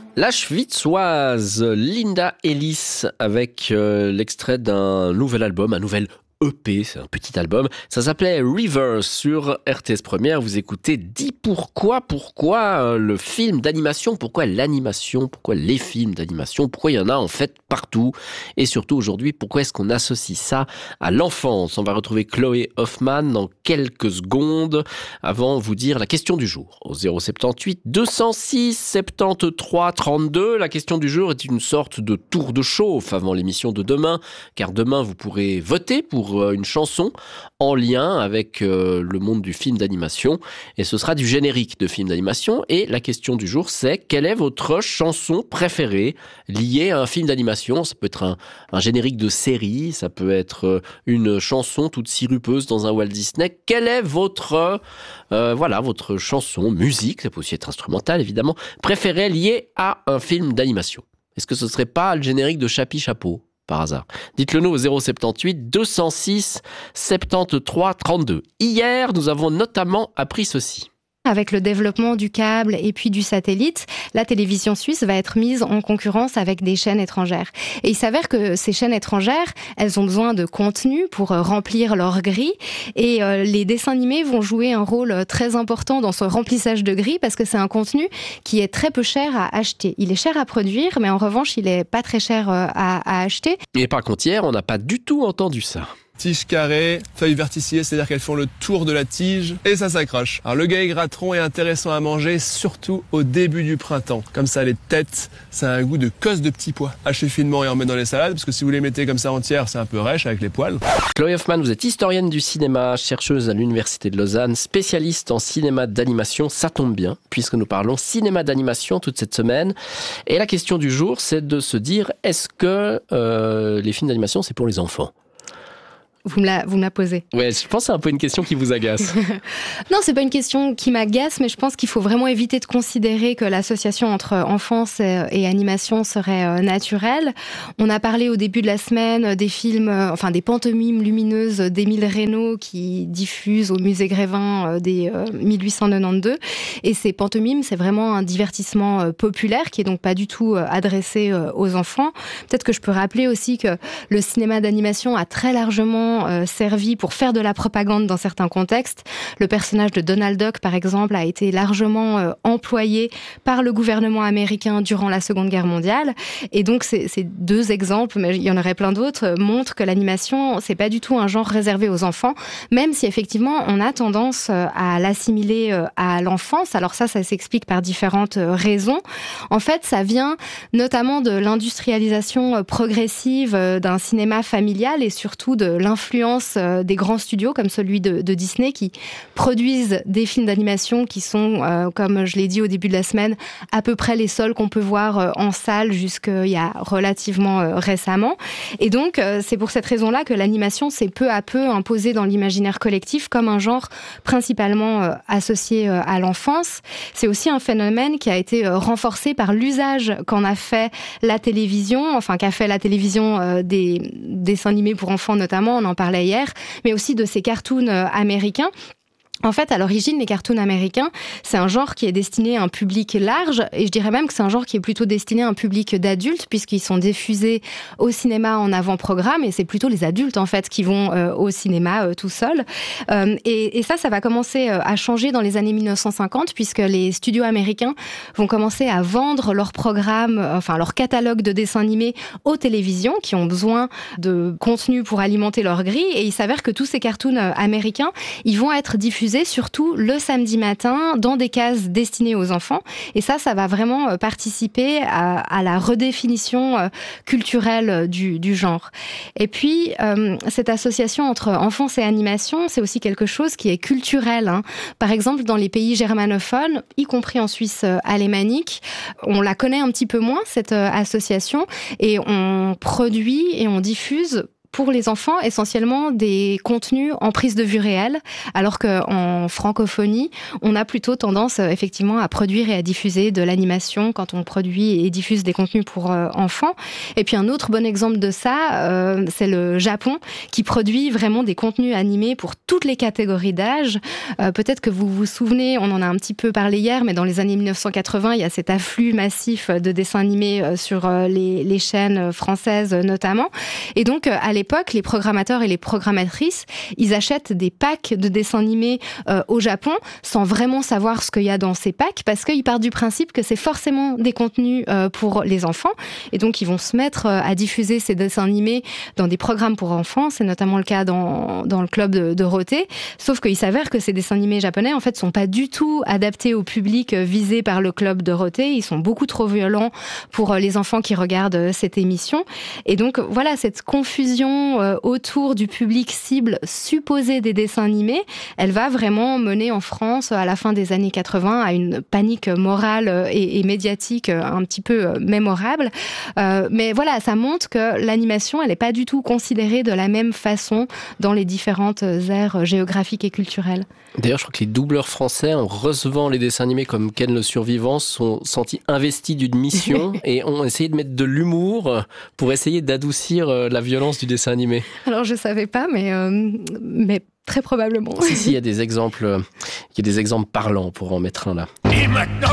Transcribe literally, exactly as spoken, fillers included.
La Schwitzoise, Linda Ellis, avec euh, l'extrait d'un nouvel album, un nouvel E P, c'est un petit album. Ça s'appelait Rivers sur R T S Première. Vous écoutez Dis pourquoi, pourquoi euh, le film d'animation, pourquoi l'animation, pourquoi les films d'animation, pourquoi il y en a en fait partout. Et surtout aujourd'hui, pourquoi est-ce qu'on associe ça à l'enfance? On va retrouver Chloé Hoffman dans quelques secondes. Avant, vous dire la question du jour au zéro soixante-dix-huit deux cent six soixante-treize trente-deux. La question du jour est une sorte de tour de chauffe avant l'émission de demain, car demain vous pourrez voter pour une chanson en lien avec euh, le monde du film d'animation, et ce sera du générique de film d'animation. Et la question du jour, c'est: quelle est votre chanson préférée liée à un film d'animation? Ça peut être un, un générique de série, ça peut être une chanson toute sirupeuse dans un Walt Disney. Quelle est votre euh, voilà votre chanson, musique, ça peut aussi être instrumental évidemment, préférée liée à un film d'animation? Est-ce que ce serait pas le générique de Chapi Chapeau par hasard? Dites-le nous au zéro soixante-dix-huit deux cent six soixante-treize trente-deux. Hier, nous avons notamment appris ceci. Avec le développement du câble et puis du satellite, la télévision suisse va être mise en concurrence avec des chaînes étrangères. Et il s'avère que ces chaînes étrangères, elles ont besoin de contenu pour remplir leur grille. Et euh, les dessins animés vont jouer un rôle très important dans ce remplissage de grille, parce que c'est un contenu qui est très peu cher à acheter. Il est cher à produire, mais en revanche, il est pas très cher à, à acheter. Et par contre, hier, on n'a pas du tout entendu ça. Tige carrée, feuilles verticillées, c'est-à-dire qu'elles font le tour de la tige et ça s'accroche. Alors le gaille gratron est intéressant à manger, surtout au début du printemps. Comme ça, les têtes, ça a un goût de cosse de petits pois. Hachez finement et en mettez dans les salades, parce que si vous les mettez comme ça entières, c'est un peu rêche avec les poils. Chloé Hoffman, vous êtes historienne du cinéma, chercheuse à l'Université de Lausanne, spécialiste en cinéma d'animation. Ça tombe bien, puisque nous parlons cinéma d'animation toute cette semaine. Et la question du jour, c'est de se dire, est-ce que euh, les films d'animation, c'est pour les enfants ? Vous me la, vous me la posez. Ouais, je pense que c'est un peu une question qui vous agace. Non, c'est pas une question qui m'agace, mais je pense qu'il faut vraiment éviter de considérer que l'association entre enfance et, et animation serait naturelle. On a parlé au début de la semaine des films, enfin des pantomimes lumineuses d'Émile Reynaud qui diffusent au musée Grévin dès mille huit cent quatre-vingt-douze. Et ces pantomimes, c'est vraiment un divertissement populaire qui est donc pas du tout adressé aux enfants. Peut-être que je peux rappeler aussi que le cinéma d'animation a très largement Euh, servi pour faire de la propagande dans certains contextes. Le personnage de Donald Duck, par exemple, a été largement euh, employé par le gouvernement américain durant la Seconde Guerre mondiale. Et donc, ces, ces deux exemples, mais il y en aurait plein d'autres, euh, montrent que l'animation, c'est pas du tout un genre réservé aux enfants, même si effectivement, on a tendance euh, à l'assimiler euh, à l'enfance. Alors ça, ça s'explique par différentes euh, raisons. En fait, ça vient notamment de l'industrialisation euh, progressive euh, d'un cinéma familial et surtout de l'influence influence des grands studios comme celui de, de Disney qui produisent des films d'animation qui sont, euh, comme je l'ai dit au début de la semaine, à peu près les seuls qu'on peut voir euh, en salle jusqu'il y a relativement euh, récemment. Et donc, euh, c'est pour cette raison-là que l'animation s'est peu à peu imposée dans l'imaginaire collectif comme un genre principalement euh, associé euh, à l'enfance. C'est aussi un phénomène qui a été euh, renforcé par l'usage qu'en a fait la télévision, enfin qu'a fait la télévision euh, des dessins animés pour enfants notamment, on en parlait hier, mais aussi de ces cartoons américains. En fait, à l'origine, les cartoons américains, c'est un genre qui est destiné à un public large, et je dirais même que c'est un genre qui est plutôt destiné à un public d'adultes, puisqu'ils sont diffusés au cinéma en avant-programme, et c'est plutôt les adultes, en fait, qui vont euh, au cinéma euh, tout seuls. Euh, et, et ça, ça va commencer à changer dans les années mille neuf cent cinquante, puisque les studios américains vont commencer à vendre leurs programmes, enfin, leur catalogue de dessins animés aux télévisions, qui ont besoin de contenu pour alimenter leur grille, et il s'avère que tous ces cartoons américains, ils vont être diffusés surtout le samedi matin dans des cases destinées aux enfants. Et ça, ça va vraiment participer à, à la redéfinition culturelle du, du genre. Et puis, euh, cette association entre enfance et animation, c'est aussi quelque chose qui est culturel. Hein. Par exemple, dans les pays germanophones, y compris en Suisse alémanique, on la connaît un petit peu moins, cette association, et on produit et on diffuse pour les enfants essentiellement des contenus en prise de vue réelle, alors qu'en francophonie, on a plutôt tendance effectivement à produire et à diffuser de l'animation quand on produit et diffuse des contenus pour euh, enfants. Et puis un autre bon exemple de ça, euh, c'est le Japon qui produit vraiment des contenus animés pour toutes les catégories d'âge. Euh, peut-être que vous vous souvenez, on en a un petit peu parlé hier, mais dans les années mille neuf cent quatre-vingts, il y a cet afflux massif de dessins animés sur les, les chaînes françaises notamment. Et donc, à l'époque, les programmateurs et les programmatrices, ils achètent des packs de dessins animés euh, au Japon sans vraiment savoir ce qu'il y a dans ces packs parce qu'ils partent du principe que c'est forcément des contenus euh, pour les enfants. Et donc, ils vont se mettre à diffuser ces dessins animés dans des programmes pour enfants. C'est notamment le cas dans, dans le club de Dorothée. Sauf qu'il s'avère que ces dessins animés japonais, en fait, sont pas du tout adaptés au public visé par le club Dorothée. Ils sont beaucoup trop violents pour les enfants qui regardent cette émission. Et donc, voilà, cette confusion euh, autour du public cible supposé des dessins animés, elle va vraiment mener en France, à la fin des années quatre-vingts, à une panique morale et, et médiatique un petit peu mémorable. Euh, mais voilà, ça montre que l'animation, elle n'est pas du tout considérée de la même façon dans les différentes aires géographiques et culturelles. D'ailleurs, je crois que les doubleurs français, en recevant les dessins animés comme Ken le Survivant, sont sentis investis d'une mission et ont essayé de mettre de l'humour pour essayer d'adoucir la violence du dessin animé. Alors, je savais pas, mais, euh, mais très probablement. Si, si, il y a des exemples, il y a des exemples parlants pour en mettre un là. Et maintenant